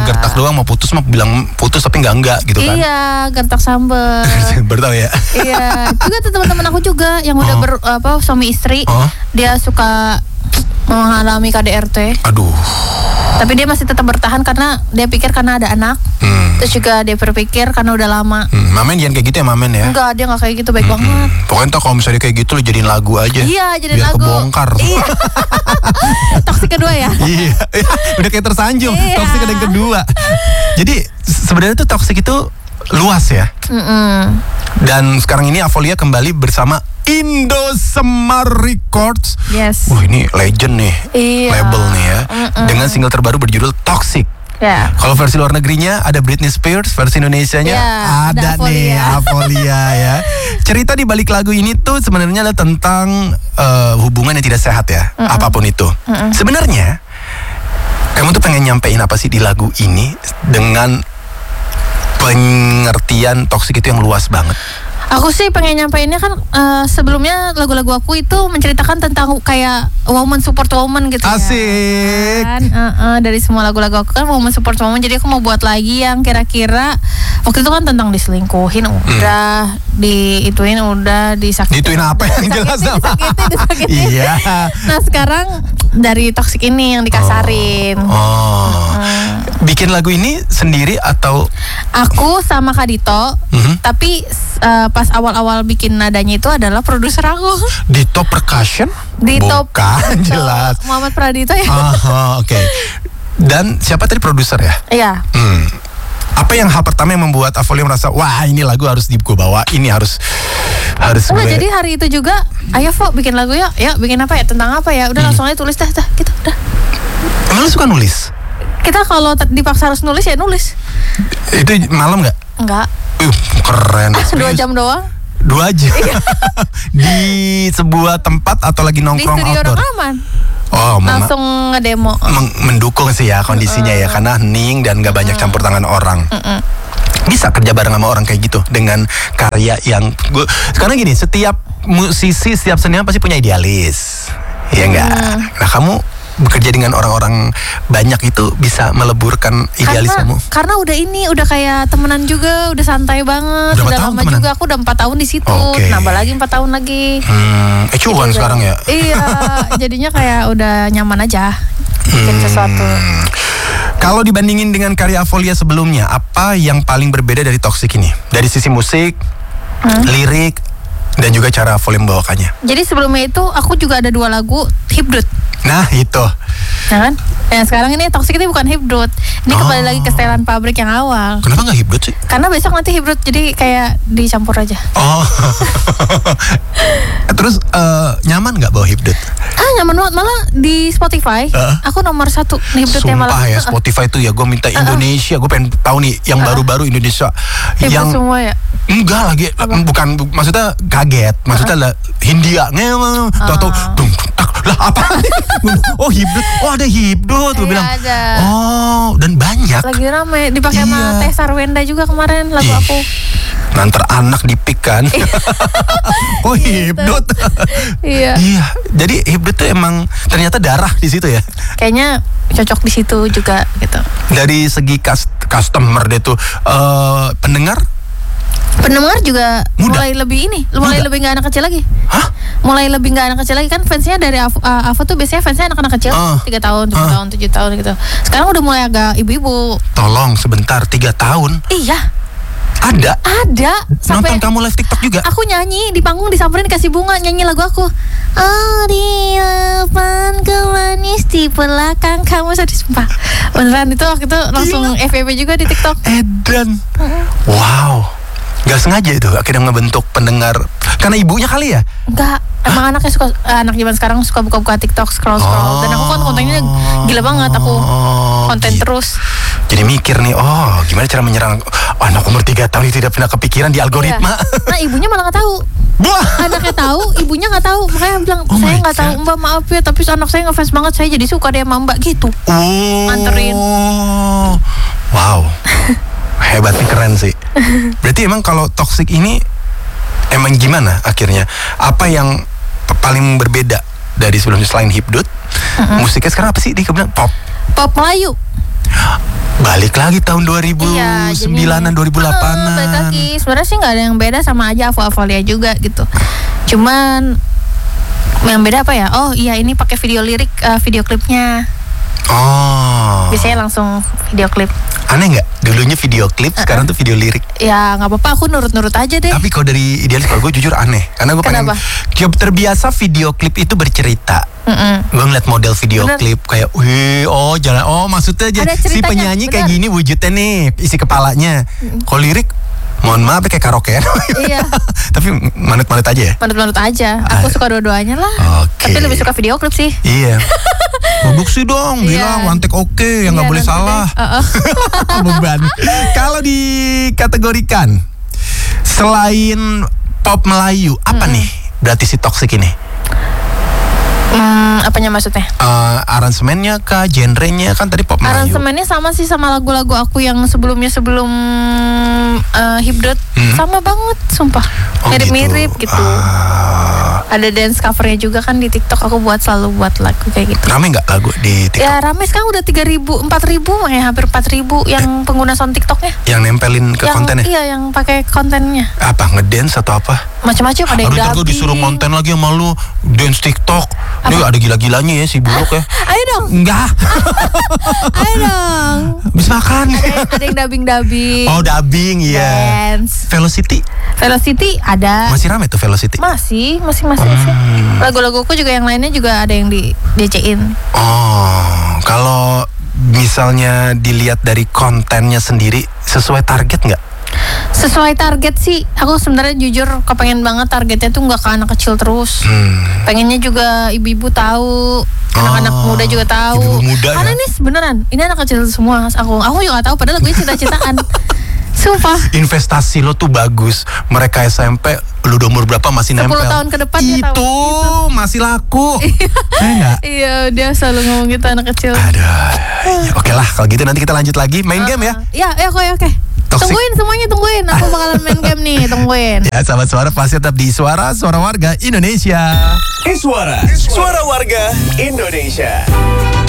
gertak doang, mau putus mah bilang putus tapi enggak gitu kan. Iya, gertak sambal. Baru tahu ya. Iya, juga tuh teman-teman aku juga yang udah suami istri, dia suka mengalami KDRT. Aduh. Tapi dia masih tetap bertahan karena dia pikir karena ada anak. Terus juga dia berpikir karena udah lama. Mamen jangan kayak gitu ya Mamen ya. Enggak, dia gak kayak gitu, baik banget. Pokoknya kalau misalnya kayak gitu lo jadiin lagu aja. Iya, jadiin biar lagu. Kebongkar. Iya. Toksik kedua ya. Iya. Udah kayak tersanjung. Iya. Toksik yang kedua. Jadi sebenarnya tuh toksik itu luas ya. Dan sekarang ini Avolia kembali bersama Indosmart Records. Yes. Wah, ini legend nih. Iya. Label nih ya. Dengan single terbaru berjudul Toxic. Ya. Kalau versi luar negerinya ada Britney Spears, versi Indonesianya ada nih Avolia ya. Cerita di balik lagu ini tuh sebenarnya adalah tentang hubungan yang tidak sehat ya, apapun itu. Sebenarnya kamu tuh pengen nyampein apa sih di lagu ini dengan pengertian toksik itu yang luas banget? Aku sih pengen nyampeinnya kan sebelumnya lagu-lagu aku itu menceritakan tentang kayak woman support woman gitu. Asik. Ya kan? Dari semua lagu-lagu aku kan woman support woman, jadi aku mau buat lagi yang kira-kira waktu itu kan tentang diselingkuhin udah, diituin udah, disakitin. Dituin apa yang jelas apa? Disakitin. Iya. Nah sekarang dari toksik ini yang dikasarin. Bikin lagu ini sendiri atau? Aku sama Kak Dito, tapi pas awal-awal bikin nadanya itu adalah produser aku. Dito Percussion? Dito. Bukan, jelas. Muhammad Pradito ya. Oke. Dan siapa tadi produser ya? Iya. Apa yang hal pertama yang membuat Avolia merasa wah ini lagu harus gue bawa, ini harus jadi hari itu juga ayo Fo bikin lagu ya bikin apa ya, tentang apa ya, udah langsung aja tulis dah gitu dah. Emang lu suka nulis? Kita kalau dipaksa harus nulis ya nulis. Itu malam nggak? Enggak. Keren. 2 jam doang. 2 jam. Di sebuah tempat atau lagi nongkrong di studio outdoor? rekaman. Langsung ngedemo. Mendukung sih ya kondisinya ya, karena hening dan gak banyak campur tangan orang. Bisa kerja bareng sama orang kayak gitu dengan karya yang karena gini, setiap musisi, setiap seniman pasti punya idealis, ya enggak? Nah kamu bekerja dengan orang-orang banyak itu bisa meleburkan idealis kamu. Karena udah kayak temenan juga, udah santai banget. Udah lama temenan? Juga, aku udah 4 tahun di situ. Nambah lagi 4 tahun lagi. Cuan sekarang ya. Iya, jadinya kayak udah nyaman aja bikin sesuatu. Kalau dibandingin dengan karya Avolia sebelumnya, apa yang paling berbeda dari Toxic ini? Dari sisi musik, lirik, dan juga cara Avolia membawakannya. Jadi sebelumnya itu aku juga ada 2 lagu Hipdut. Nah itu. Nah kan? Yang sekarang ini Toxic ini bukan Hipdut. Ini kembali lagi ke setelan pabrik yang awal. Kenapa gak Hipdut sih? Karena besok nanti Hipdut, jadi kayak dicampur aja. Terus nyaman gak bawa Hipdut? Nyaman banget, malah di Spotify aku nomor 1 Hipdut ya malah. Sumpah ya, Spotify tuh ya gue minta Indonesia. Gue pengen tahu nih yang baru-baru Indonesia Hipdut yang semua ya? Enggak lagi, bukan maksudnya kaget, maksudnya lah Hindia atau lah apa? Hipdut, ada Hipdut, gue bilang. Ada. Dan banyak. Lagi rame, dipakai sama Teh Sarwenda juga kemarin lagu aku. Nanti anak dipik kan. Hipdut. Iya. Jadi Hipdut tuh emang ternyata darah di situ ya. Kayaknya cocok di situ juga gitu. Dari segi customer dia tuh pendengar juga muda. mulai lebih nggak anak kecil lagi. Hah? Mulai lebih nggak anak kecil lagi kan, fansnya dari Ava tuh biasanya fansnya anak-anak kecil 3 tahun, 7 tahun, 7 tahun gitu. Sekarang udah mulai agak ibu-ibu. Tolong sebentar, 3 tahun. Iya. Ada. Sampai nonton kamu live TikTok juga. Aku nyanyi di panggung, disamperin dikasih bunga, nyanyi lagu aku. Di depan manis, di belakang kamu, sedih sumpah. Beneran itu waktu itu langsung FYP juga di TikTok. Edan. Wow. Gak sengaja itu akhirnya ngebentuk pendengar karena ibunya kali ya? Enggak, emang anaknya suka, anak zaman sekarang suka buka-buka TikTok, scroll. Dan aku kan kontennya gila banget, aku konten terus. Jadi mikir nih, gimana cara menyerang anak umur 3 tahun yang tidak pernah kepikiran di algoritma. Nah ibunya malah gak tahu. Anaknya tahu, ibunya gak tahu. Makanya bilang, saya gak tahu Mbak, maaf ya, tapi anak saya ngefans banget, saya jadi suka deh sama Mbak gitu. Nganterin. Wow. Hebat nih, keren sih. Berarti emang kalau Toxic ini emang gimana akhirnya? Apa yang paling berbeda dari sebelumnya selain Hipdut? Musiknya sekarang apa sih? Dia bilang pop. Pop Melayu. Balik lagi tahun 2009-an, 2008-an. Balik lagi. Sebenarnya sih nggak ada yang beda, sama aja Avolia juga gitu. Cuman yang beda apa ya? Oh iya, ini pakai video lirik, video klipnya. Oh. Biasanya langsung video klip. Aneh nggak? Dulunya video klip, sekarang tuh video lirik. Ya nggak apa-apa, aku nurut-nurut aja deh. Tapi kalau dari idealis, kalau gue jujur aneh. Karena gue pengen, Kenapa? terbiasa video klip itu bercerita. Gue ngeliat model video Bener. klip kayak, jalan, maksudnya aja Ada si ceritanya, penyanyi kayak bener. gini wujudnya nih, isi kepalanya. Kalau lirik, mohon maaf kayak karaokean. Iya. Tapi manut-manut aja ya. Manut-manut aja. Aku suka dua-duanya lah. Oke. Tapi lebih suka video klip sih. Iya. Produksi dong, bilang one take oke, yang nggak Iya, boleh nanti salah. deh. Beban. Kalau dikategorikan selain pop Melayu, apa nih berarti si Toxic ini? Apanya maksudnya? Aransemennya kah, genrenya, kan tadi pop Melayu. Aransemennya sama sih sama lagu-lagu aku yang sebelum Hipdot. Sama banget, sumpah. Oh, Mirip-mirip gitu. Ada dance covernya juga kan di TikTok, aku selalu buat lagu kayak gitu. Rame nggak lagu di TikTok? Ya rame sekarang udah 3.000, 4.000, hampir 4.000 yang pengguna sound TikToknya. Yang nempelin ke kontennya? Iya, yang pakai kontennya. Apa, ngedance atau apa? Macam-macam, ada yang Aduh, ntar gue dubbing. disuruh konten lagi sama lu, dance TikTok. Ini ada gila-gilanya ya si Buluk ya. Ayo dong, Enggak. ayo dong. Habis makan. Ada yang dubbing. Oh, dubbing, iya. Dance. Velocity ada. masih rame tuh Velocity. Masih sih. Lagu-laguku juga yang lainnya juga ada yang di DC-in. Oh, kalau misalnya dilihat dari kontennya sendiri, sesuai target nggak? Sesuai target sih, aku sebenarnya jujur kepengen banget targetnya tuh nggak ke anak kecil terus. Pengennya juga ibu-ibu tahu, anak-anak muda juga tahu. Ibu muda Karena ya? ini beneran, ini anak kecil semua. Aku juga nggak tahu, padahal gue cita-citaan. Sumpah. Investasi lo tuh bagus. Mereka SMP, lu udah umur berapa masih 10 nempel? tahun ke depan dia tahu. Itu masih laku. Enggak? Iya, dia selalu ngomong gitu anak kecil. Aduh. Ya, oke lah, kalau gitu nanti kita lanjut lagi main game ya. Iya, oke. Toxic. Tungguin semuanya, tungguin. Aku bakalan main game nih, tungguin. Ya, sahabat suara pasti tetap di Suara Warga Indonesia. Suara Warga Indonesia.